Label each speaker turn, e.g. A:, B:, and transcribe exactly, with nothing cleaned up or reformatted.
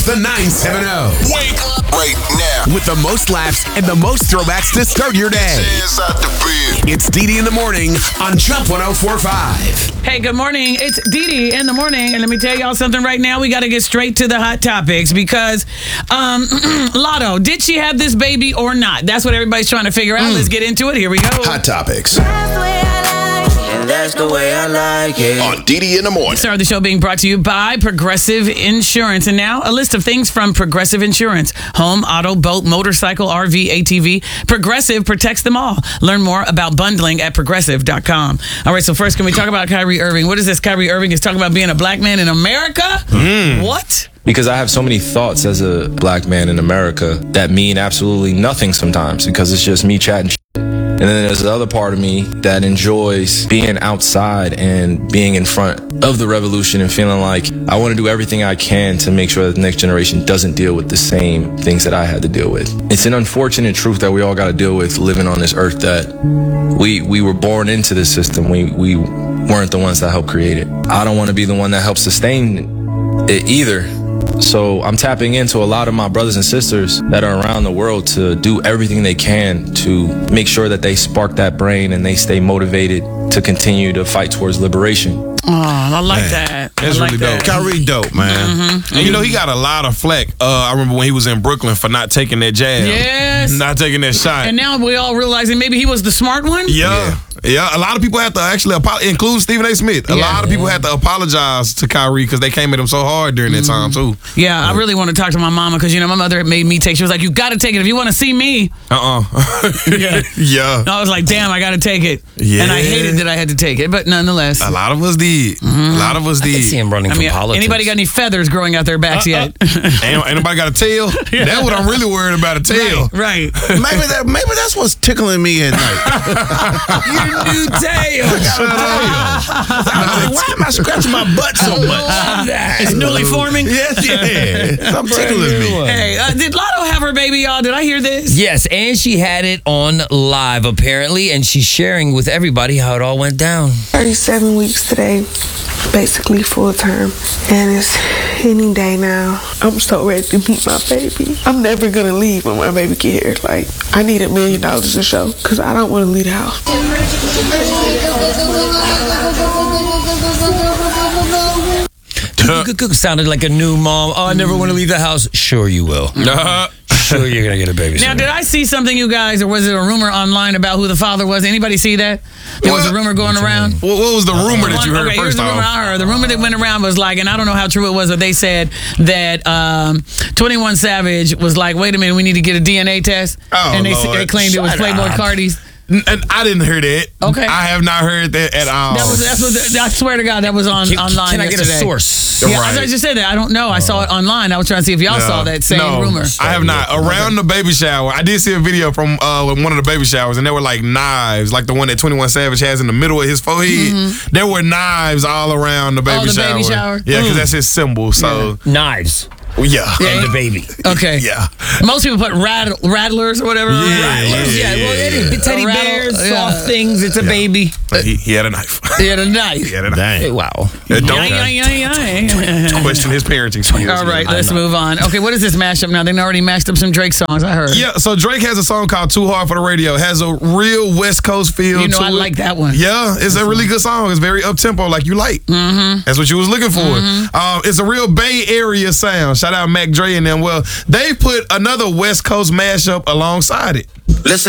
A: The nine seven zero.
B: Wake up right now.
A: With the most laughs and the most throwbacks to start your day.
B: Hands out the bed.
A: It's Dee Dee in the morning on Jump one oh four point five.
C: Hey, good morning. It's Dee Dee in the morning. And let me tell y'all something right now. We got to get straight to the hot topics because um, Lotto, did she have this baby or not? That's what everybody's trying to figure out. Mm. Let's get into it. Here we go.
B: Hot topics.
D: That's the way I like it.
B: On Dee Dee in the morning.
C: Start of the show being brought to you by Progressive Insurance. And now a list of things from Progressive Insurance. Home, auto, boat, motorcycle, R V, A T V. Progressive protects them all. Learn more about bundling at progressive dot com. All right, so first, can we talk about Kyrie Irving? What is this? Kyrie Irving is talking about being a black man in America? Mm. What?
E: Because I have so many thoughts as a black man in America that mean absolutely nothing sometimes because it's just me chatting shit. And then there's the other part of me that enjoys being outside and being in front of the revolution and feeling like I want to do everything I can to make sure that the next generation doesn't deal with the same things that I had to deal with. It's an unfortunate truth that we all got to deal with living on this earth, that we we were born into this system. We, we weren't the ones that helped create it. I don't want to be the one that helps sustain it either. So I'm tapping into a lot of my brothers and sisters that are around the world to do everything they can to make sure that they spark that brain and they stay motivated to continue to fight towards liberation.
C: Oh, I like
F: man,
C: that.
F: That's
C: I like
F: really
C: that.
F: dope. Kyrie dope, man. Mm-hmm. And you know, he got a lot of flack. Uh, I remember when he was in Brooklyn for not taking that jab.
C: Yes.
F: Not taking that shot.
C: And now we all realizing maybe he was the smart one?
F: Yeah. yeah. Yeah, a lot of people have to actually apologize, include Stephen A. Smith. A
C: yeah,
F: lot of people
C: yeah.
F: had to apologize to Kyrie because they came at him so hard during that
C: mm-hmm.
F: time, too.
C: Yeah, I really want to talk to my mama because, you know, my mother made me take, she was like, you got to take it if you want to see me.
F: Uh-uh.
C: yeah.
F: Yeah.
C: I was like, damn, I got to take it.
F: Yeah.
C: And I hated that I had to take it, but nonetheless.
F: A lot of us did. Mm-hmm. A lot of us did.
D: I can see him running
C: I
D: for
C: mean,
D: politics.
C: Anybody got any feathers growing out their backs
F: uh,
C: yet?
F: Uh, ain't, ain't nobody got a tail? yeah. That's what I'm really worried about, a tail.
C: Right. right.
G: maybe that. Maybe that's what's tickling me at night.
C: Your new tail.
G: Why am I scratching my butt so much?
C: It's newly forming?
G: Yes, yeah. I'm tickling me.
C: Hey, uh, did Lotto have her baby, y'all? Did I hear this?
D: Yes, and she had it on live, apparently, and she's sharing with everybody how it all went down.
H: thirty-seven weeks today, basically full term, and it's any day now. I'm so ready to meet my baby. I'm never gonna leave when my baby get here. Like, I need a million dollars to show, because I don't want to leave the house.
D: Sounded like a new mom. Oh, I never want to leave the house. Sure you will.
F: Uh-huh.
D: Sure you're going to get a baby.
C: Now, did I see something, you guys, or was it a rumor online about who the father was? Anybody see that? There was a rumor going around.
F: What, what was the rumor that you heard
C: okay,
F: first
C: here's the rumor
F: off?
C: I heard. The rumor that went around was like, and I don't know how true it was, but they said that um, twenty-one Savage was like, wait a minute, we need to get a D N A test.
F: Oh,
C: and they,
F: Lord.
C: they claimed it was
D: Shut
C: Playboy
D: up.
C: Cardi's.
F: And I didn't hear that.
C: Okay.
F: I have not heard that at all.
C: That was, that's what the, I swear to God, that was on
D: Can,
C: online
D: can I get
C: yesterday.
D: a source?
C: Yeah,
F: Right.
C: I just said that. I don't know. I saw it online. I was trying to see if y'all
F: No.
C: saw that same
F: no,
C: rumor.
F: I have not. Around the baby shower, I did see a video from uh, one of the baby showers, and there were like knives, like the one that twenty-one Savage has in the middle of his forehead. Mm-hmm. There were knives all around the baby
C: Oh, the
F: shower.
C: baby shower?
F: Yeah, because
C: Mm.
F: that's his symbol. So
D: Knives.
F: well, yeah.
D: And the baby.
C: Okay.
F: Yeah.
C: Most people put rattle, rattlers or whatever.
F: Yeah,
C: rattlers.
F: yeah,
D: Yeah, well, it
F: yeah.
D: is. Teddy
C: A rattle-
D: bears,
C: yeah.
D: soft things. It's a
F: Yeah.
D: baby.
F: But he, he had a knife.
C: He had a knife.
F: he had a knife.
G: Dang.
D: Hey, wow.
F: Yeah, don't
C: Yeah, yeah, yeah, yeah.
F: question his parenting skills.
C: All right,
F: Yeah.
C: let's move on. Okay, what is this mashup now? They already mashed up some Drake songs, I heard.
F: Yeah, so Drake has a song called Too Hard for the Radio. It has a real West Coast feel
C: You know,
F: to
C: I
F: it.
C: like that one.
F: Yeah, it's a really good song. It's very up-tempo, like you like. Mm-hmm. That's what you was looking for. Mm-hmm. Uh, it's a real Bay Area sound. Shout out Mac Dre and them. Well, they put another West Coast mashup alongside it.
I: Listen.